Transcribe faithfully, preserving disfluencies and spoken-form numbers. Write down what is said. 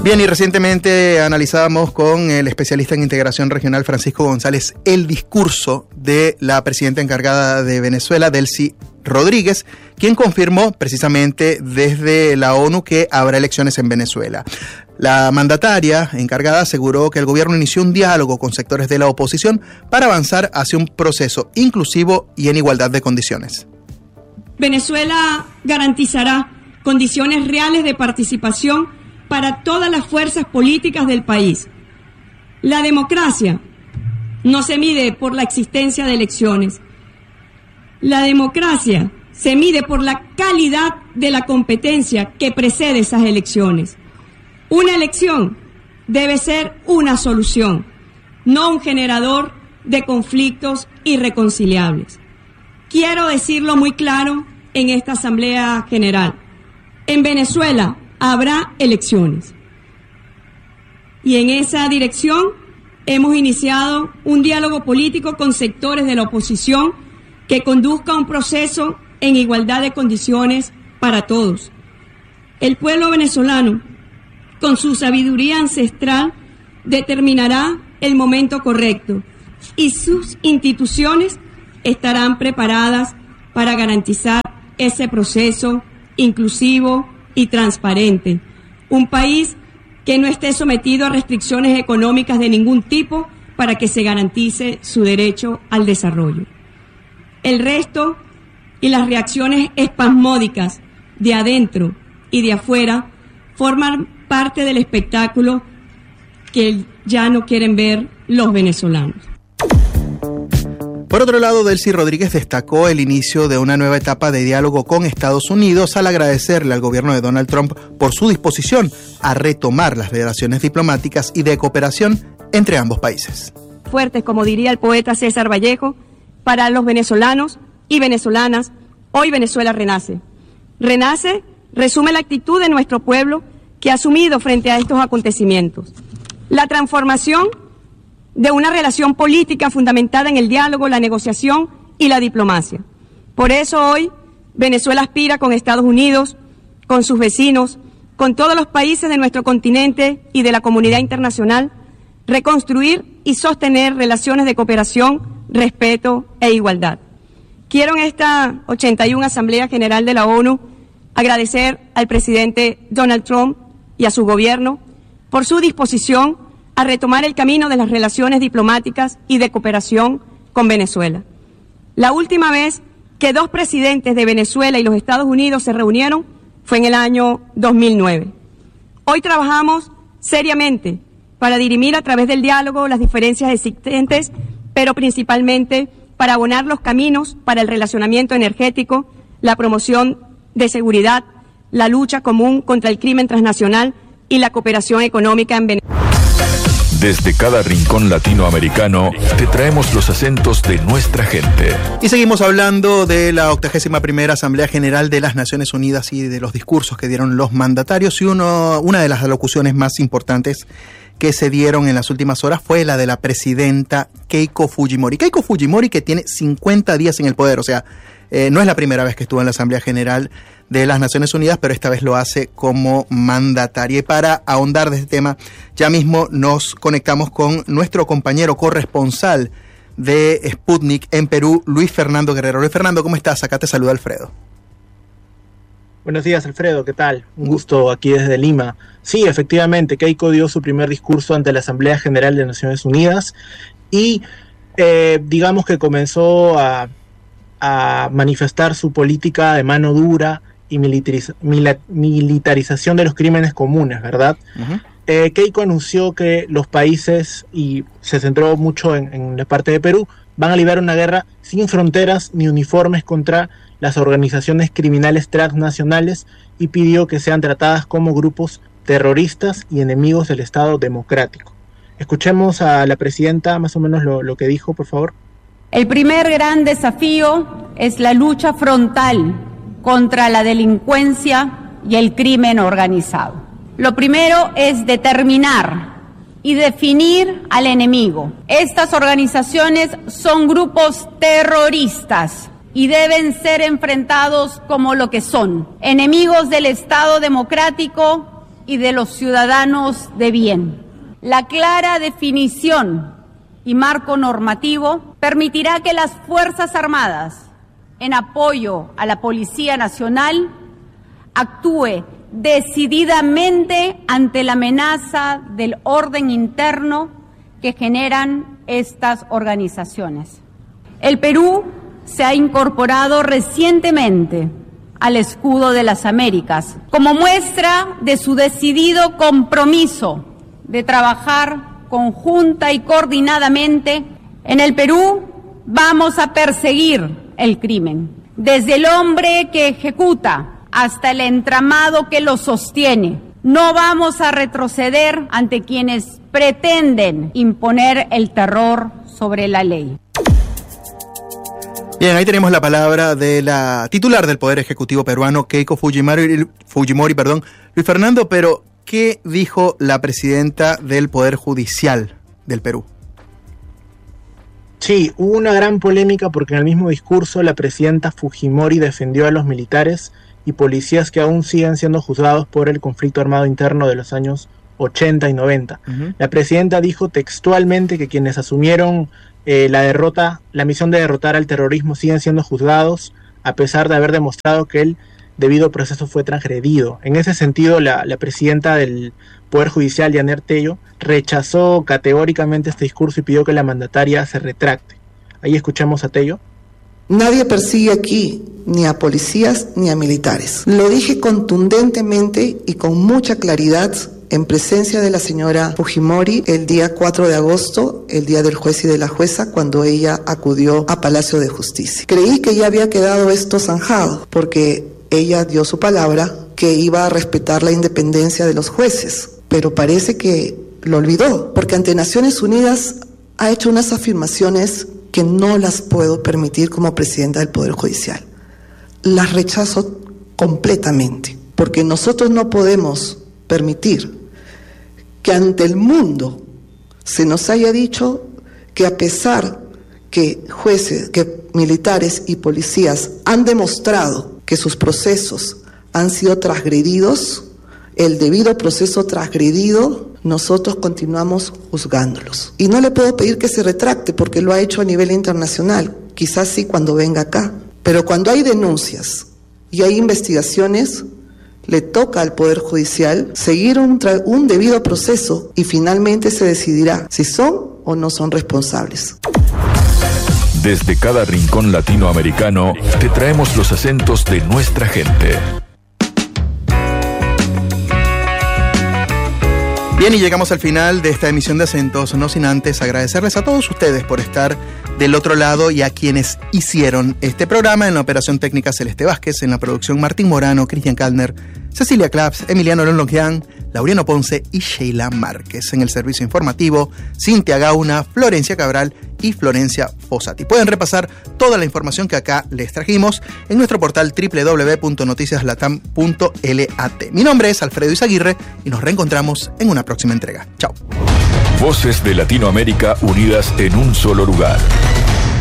Bien, y recientemente analizábamos con el especialista en integración regional Francisco González el discurso de la presidenta encargada de Venezuela, Delcy Rodríguez, quien confirmó precisamente desde la ONU que habrá elecciones en Venezuela. La mandataria encargada aseguró que el gobierno inició un diálogo con sectores de la oposición para avanzar hacia un proceso inclusivo y en igualdad de condiciones. Venezuela garantizará condiciones reales de participación para todas las fuerzas políticas del país. La democracia no se mide por la existencia de elecciones. La democracia se mide por la calidad de la competencia que precede esas elecciones. Una elección debe ser una solución, no un generador de conflictos irreconciliables. Quiero decirlo muy claro en esta Asamblea General. En Venezuela habrá elecciones. Y en esa dirección hemos iniciado un diálogo político con sectores de la oposición que conduzca a un proceso en igualdad de condiciones para todos. El pueblo venezolano, con su sabiduría ancestral, determinará el momento correcto y sus instituciones estarán preparadas para garantizar ese proceso inclusivo y transparente. Un país que no esté sometido a restricciones económicas de ningún tipo para que se garantice su derecho al desarrollo. El resto y las reacciones espasmódicas de adentro y de afuera forman parte del espectáculo que ya no quieren ver los venezolanos. Por otro lado, Delcy Rodríguez destacó el inicio de una nueva etapa de diálogo con Estados Unidos al agradecerle al gobierno de Donald Trump por su disposición a retomar las relaciones diplomáticas y de cooperación entre ambos países. Fuertes, como diría el poeta César Vallejo, para los venezolanos y venezolanas, hoy Venezuela renace. Renace resume la actitud de nuestro pueblo que ha asumido frente a estos acontecimientos. La transformación de una relación política fundamentada en el diálogo, la negociación y la diplomacia. Por eso hoy Venezuela aspira con Estados Unidos, con sus vecinos, con todos los países de nuestro continente y de la comunidad internacional, reconstruir y sostener relaciones de cooperación, respeto e igualdad. Quiero en esta ochenta y una Asamblea General de la ONU agradecer al presidente Donald Trump y a su gobierno por su disposición a retomar el camino de las relaciones diplomáticas y de cooperación con Venezuela. La última vez que dos presidentes de Venezuela y los Estados Unidos se reunieron fue en el año dos mil nueve. Hoy trabajamos seriamente para dirimir a través del diálogo las diferencias existentes, pero principalmente para abonar los caminos para el relacionamiento energético, la promoción de seguridad, la lucha común contra el crimen transnacional y la cooperación económica en Venezuela. Desde cada rincón latinoamericano te traemos los acentos de nuestra gente. Y seguimos hablando de la octagésima primera Asamblea General de las Naciones Unidas y de los discursos que dieron los mandatarios. Y uno, una de las alocuciones más importantes que se dieron en las últimas horas fue la de la presidenta Keiko Fujimori. Keiko Fujimori, que tiene cincuenta días en el poder, o sea, eh, no es la primera vez que estuvo en la Asamblea General de las Naciones Unidas, pero esta vez lo hace como mandataria. Y para ahondar de este tema, ya mismo nos conectamos con nuestro compañero corresponsal de Sputnik en Perú, Luis Fernando Guerrero. Luis Fernando, ¿cómo estás? Acá te saluda Alfredo. Buenos días, Alfredo, ¿qué tal? Un gusto aquí desde Lima. Sí, efectivamente, Keiko dio su primer discurso ante la Asamblea General de Naciones Unidas y eh, digamos que comenzó a, a manifestar su política de mano dura y militariz- mila- militarización de los crímenes comunes, ¿verdad? Uh-huh. Eh, Keiko anunció que los países, y se centró mucho en, en la parte de Perú, van a librar una guerra sin fronteras ni uniformes contra las organizaciones criminales transnacionales y pidió que sean tratadas como grupos terroristas y enemigos del Estado democrático. Escuchemos a la presidenta más o menos lo, lo que dijo, por favor. El primer gran desafío es la lucha frontal contra la delincuencia y el crimen organizado. Lo primero es determinar y definir al enemigo. Estas organizaciones son grupos terroristas y deben ser enfrentados como lo que son, enemigos del Estado democrático y de los ciudadanos de bien. La clara definición y marco normativo permitirá que las Fuerzas Armadas, en apoyo a la Policía Nacional, actúe decididamente ante la amenaza del orden interno que generan estas organizaciones. El Perú se ha incorporado recientemente al Escudo de las Américas como muestra de su decidido compromiso de trabajar conjunta y coordinadamente. En el Perú vamos a perseguir el crimen, desde el hombre que ejecuta hasta el entramado que lo sostiene. No vamos a retroceder ante quienes pretenden imponer el terror sobre la ley. Bien, ahí tenemos la palabra de la titular del Poder Ejecutivo peruano, Keiko Fujimori, Fujimori, perdón, Luis Fernando, pero ¿qué dijo la presidenta del Poder Judicial del Perú? Sí, hubo una gran polémica porque en el mismo discurso la presidenta Fujimori defendió a los militares y policías que aún siguen siendo juzgados por el conflicto armado interno de los años ochenta y noventa. Uh-huh. La presidenta dijo textualmente que quienes asumieron eh, la derrota, la misión de derrotar al terrorismo siguen siendo juzgados a pesar de haber demostrado que el debido proceso fue transgredido. En ese sentido, la, la presidenta del Poder Judicial, Yaner Tello, rechazó categóricamente este discurso y pidió que la mandataria se retracte. Ahí escuchamos a Tello. Nadie persigue aquí ni a policías ni a militares. Lo dije contundentemente y con mucha claridad en presencia de la señora Fujimori el día cuatro de agosto, el día del juez y de la jueza, cuando ella acudió a Palacio de Justicia. Creí que ya había quedado esto zanjado, porque ella dio su palabra que iba a respetar la independencia de los jueces, pero parece que lo olvidó, porque ante Naciones Unidas ha hecho unas afirmaciones que no las puedo permitir como presidenta del Poder Judicial. Las rechazo completamente, porque nosotros no podemos permitir que ante el mundo se nos haya dicho que a pesar que jueces, que militares y policías han demostrado que sus procesos han sido transgredidos, el debido proceso transgredido, nosotros continuamos juzgándolos. Y no le puedo pedir que se retracte porque lo ha hecho a nivel internacional, quizás sí cuando venga acá, pero cuando hay denuncias y hay investigaciones, le toca al Poder Judicial seguir un, tra- un debido proceso y finalmente se decidirá si son o no son responsables. Desde cada rincón latinoamericano te traemos los acentos de nuestra gente. Bien, y llegamos al final de esta emisión de Acentos, no sin antes agradecerles a todos ustedes por estar del otro lado y a quienes hicieron este programa. En la operación técnica Celeste Vázquez, en la producción Martín Morano, Cristian Kallner, Cecilia Claps, Emiliano Lonloquian, Laureano Ponce y Sheila Márquez. En el servicio informativo, Cintia Gauna, Florencia Cabral y Florencia Fossati. Pueden repasar toda la información que acá les trajimos en nuestro portal doble u doble u doble u punto noticias latam punto lat. Mi nombre es Alfredo Izaguirre y nos reencontramos en una próxima entrega. Chao. Voces de Latinoamérica unidas en un solo lugar.